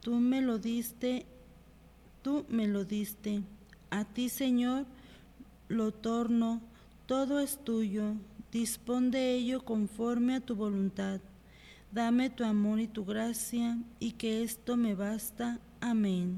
Tú me lo diste, a ti, Señor, lo torno, todo es tuyo, dispón de ello conforme a tu voluntad. Dame tu amor y tu gracia, y que esto me basta. Amén.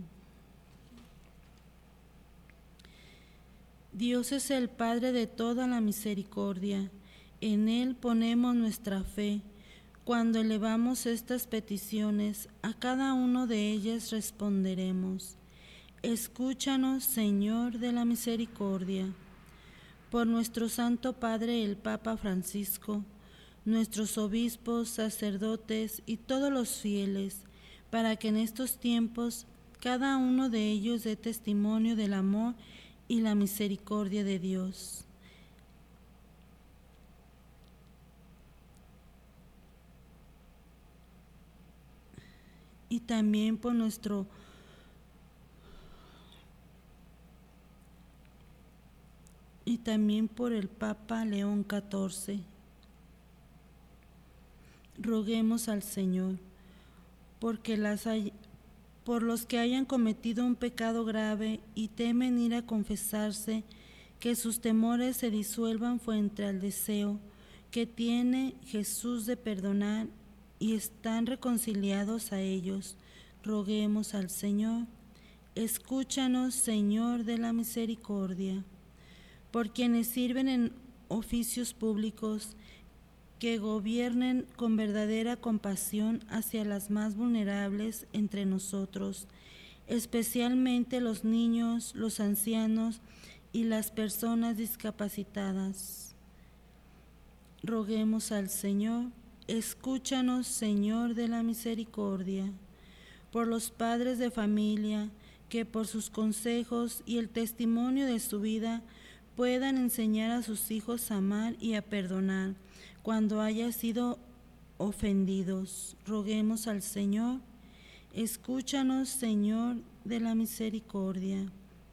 Dios es el Padre de toda la misericordia. En Él ponemos nuestra fe. Cuando elevamos estas peticiones, a cada uno de ellas responderemos: escúchanos, Señor de la misericordia. Por nuestro Santo Padre el Papa Francisco, nuestros obispos, sacerdotes y todos los fieles, para que en estos tiempos cada uno de ellos dé testimonio del amor y la misericordia de Dios. Y también por el Papa León XIV. Roguemos al Señor, por los que hayan cometido un pecado grave y temen ir a confesarse, que sus temores se disuelvan frente al deseo que tiene Jesús de perdonar y están reconciliados a ellos. Roguemos al Señor. Escúchanos, Señor de la misericordia. Por quienes sirven en oficios públicos, que gobiernen con verdadera compasión hacia las más vulnerables entre nosotros, especialmente los niños, los ancianos y las personas discapacitadas. Roguemos al Señor. Escúchanos, Señor de la misericordia. Por los padres de familia, que por sus consejos y el testimonio de su vida puedan enseñar a sus hijos a amar y a perdonar cuando haya sido ofendidos. Roguemos al Señor. Escúchanos, Señor de la misericordia.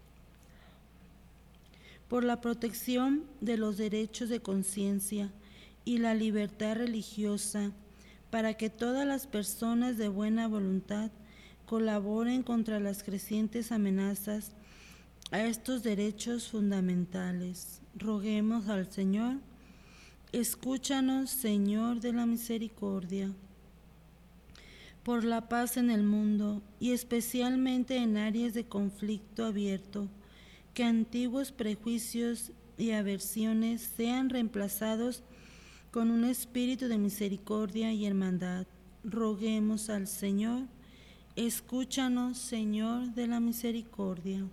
Por la protección de los derechos de conciencia y la libertad religiosa, para que todas las personas de buena voluntad colaboren contra las crecientes amenazas a estos derechos fundamentales. Roguemos al Señor. Escúchanos, Señor de la misericordia. Por la paz en el mundo y especialmente en áreas de conflicto abierto, que antiguos prejuicios y aversiones sean reemplazados con un espíritu de misericordia y hermandad. Roguemos al Señor. Escúchanos, Señor de la misericordia.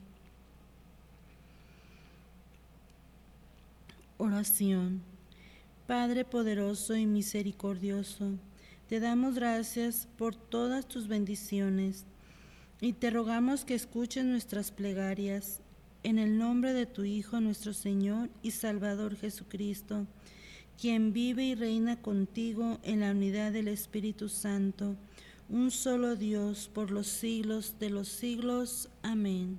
Oración. Padre poderoso y misericordioso, te damos gracias por todas tus bendiciones y te rogamos que escuches nuestras plegarias en el nombre de tu Hijo, nuestro Señor y Salvador Jesucristo, quien vive y reina contigo en la unidad del Espíritu Santo, un solo Dios, por los siglos de los siglos. Amén.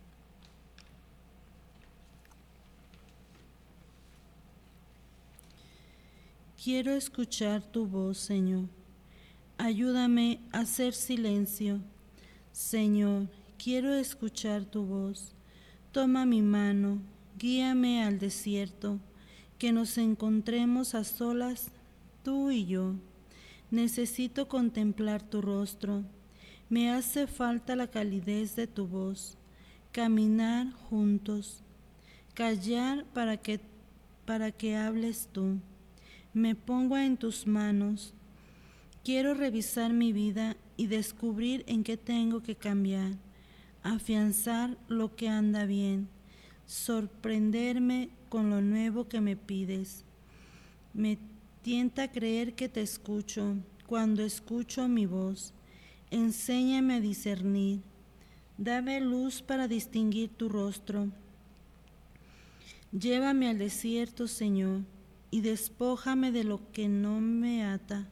Quiero escuchar tu voz, Señor. Ayúdame a hacer silencio. Señor, quiero escuchar tu voz. Toma mi mano, guíame al desierto, que nos encontremos a solas, tú y yo. Necesito contemplar tu rostro. Me hace falta la calidez de tu voz. Caminar juntos. Callar para que hables tú. Me pongo en tus manos. Quiero revisar mi vida y descubrir en qué tengo que cambiar, afianzar lo que anda bien, sorprenderme con lo nuevo que me pides. Me tienta creer que te escucho cuando escucho mi voz. Enséñame a discernir. Dame luz para distinguir tu rostro. Llévame al desierto, Señor, y despójame de lo que me ata.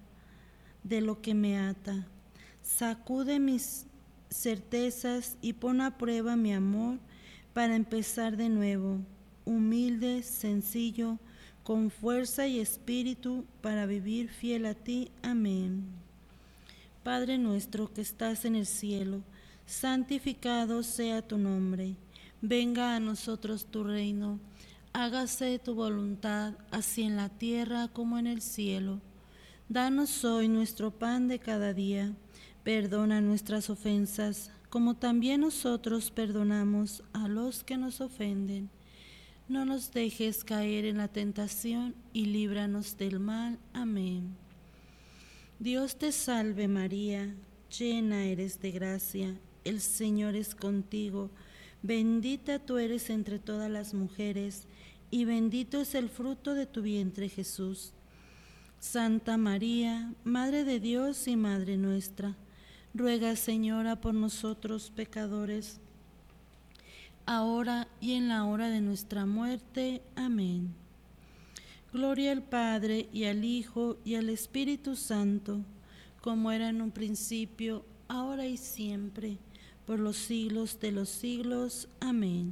Sacude mis certezas y pon a prueba mi amor para empezar de nuevo, humilde, sencillo, con fuerza y espíritu para vivir fiel a ti. Amén. Padre nuestro que estás en el cielo, santificado sea tu nombre. Venga a nosotros tu reino. Hágase tu voluntad, así en la tierra como en el cielo. Danos hoy nuestro pan de cada día. Perdona nuestras ofensas, como también nosotros perdonamos a los que nos ofenden. No nos dejes caer en la tentación y líbranos del mal. Amén. Dios te salve María, llena eres de gracia, el Señor es contigo, bendita tú eres entre todas las mujeres, y bendito es el fruto de tu vientre Jesús. Santa María, Madre de Dios y Madre nuestra, ruega Señora por nosotros pecadores, ahora y en la hora de nuestra muerte. Amén. Gloria al Padre, y al Hijo, y al Espíritu Santo, como era en un principio, ahora y siempre, por los siglos de los siglos. Amén.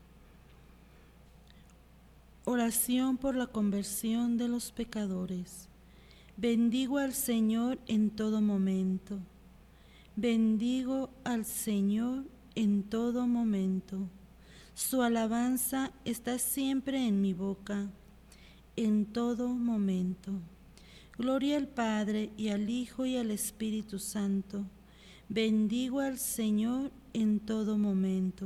Oración por la conversión de los pecadores. Bendigo al Señor en todo momento. Bendigo al Señor en todo momento. Su alabanza está siempre en mi boca, en todo momento. Gloria al Padre, y al Hijo, y al Espíritu Santo. Bendigo al Señor en todo momento.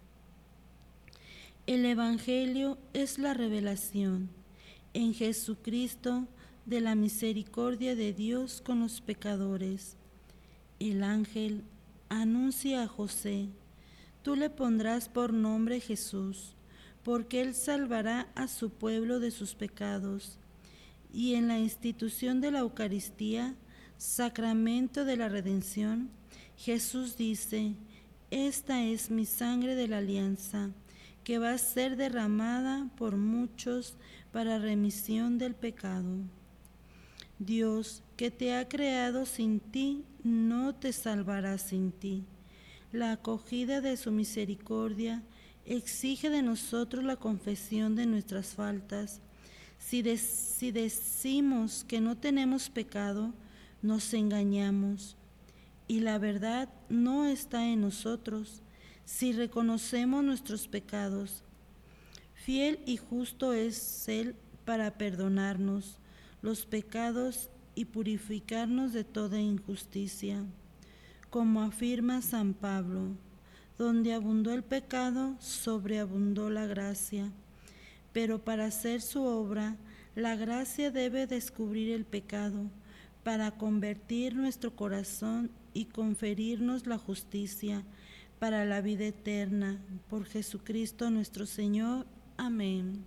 El Evangelio es la revelación en Jesucristo de la misericordia de Dios con los pecadores. El ángel anuncia a José: tú le pondrás por nombre Jesús, porque él salvará a su pueblo de sus pecados. Y en la institución de la Eucaristía, sacramento de la redención, Jesús dice: esta es mi sangre de la alianza, que va a ser derramada por muchos para remisión del pecado. Dios, que te ha creado sin ti, no te salvará sin ti. La acogida de su misericordia exige de nosotros la confesión de nuestras faltas. Si decimos que no tenemos pecado, nos engañamos y la verdad no está en nosotros. Si reconocemos nuestros pecados, fiel y justo es Él para perdonarnos los pecados y purificarnos de toda injusticia. Como afirma San Pablo: donde abundó el pecado, sobreabundó la gracia. Pero para hacer su obra, la gracia debe descubrir el pecado, para convertir nuestro corazón y conferirnos la justicia para la vida eterna. Por Jesucristo nuestro Señor. Amén.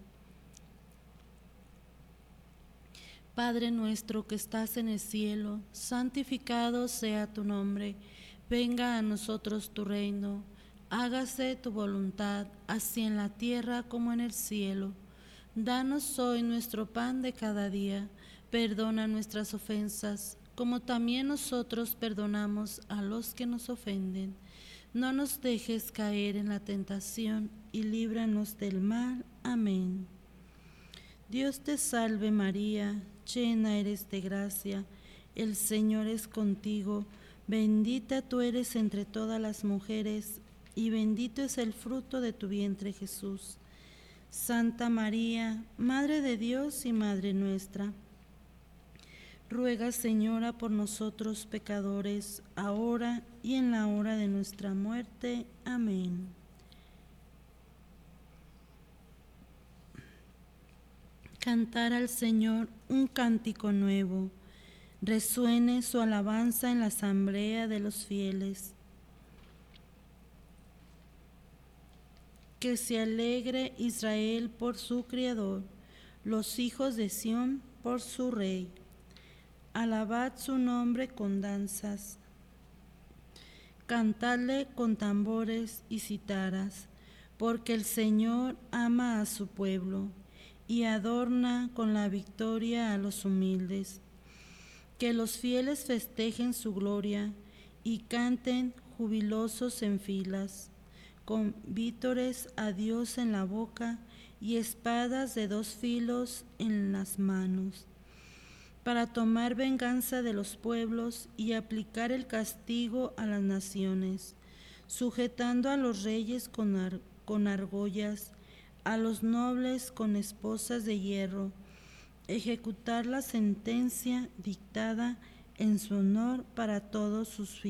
Padre nuestro que estás en el cielo, santificado sea tu nombre. Venga a nosotros tu reino. Hágase tu voluntad, así en la tierra como en el cielo. Danos hoy nuestro pan de cada día. Perdona nuestras ofensas, como también nosotros perdonamos a los que nos ofenden. No nos dejes caer en la tentación y líbranos del mal. Amén. Dios te salve María, llena eres de gracia, el Señor es contigo, bendita tú eres entre todas las mujeres, y bendito es el fruto de tu vientre Jesús. Santa María, Madre de Dios y Madre nuestra, ruega Señora por nosotros pecadores, ahora y en la hora de nuestra muerte. Amén. Cantar al Señor un cántico nuevo, resuene su alabanza en la asamblea de los fieles. Que se alegre Israel por su Criador, los hijos de Sión por su Rey. Alabad su nombre con danzas, cantadle con tambores y citaras, porque el Señor ama a su pueblo y adorna con la victoria a los humildes. Que los fieles festejen su gloria y canten jubilosos en filas, con vítores a Dios en la boca y espadas de dos filos en las manos. para tomar venganza de los pueblos y aplicar el castigo a las naciones, sujetando a los reyes con argollas, a los nobles con esposas de hierro, ejecutar la sentencia dictada en su honor para todos sus fieles.